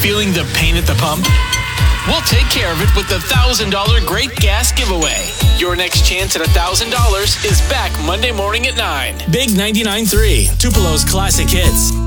Feeling the pain at the pump? We'll take care of it with the $1,000 Great Gas Giveaway. Your next chance at $1,000 is back Monday morning at 9. Big 99.3, Tupelo's classic hits.